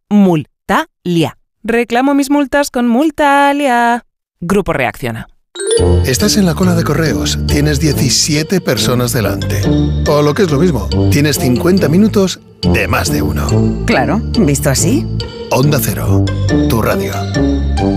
Multalia. Reclamo mis multas con Multalia. Grupo Reacciona. Estás en la cola de correos, tienes 17 personas delante. O lo que es lo mismo, tienes 50 minutos de más de uno. Claro, visto así. Onda Cero, tu radio.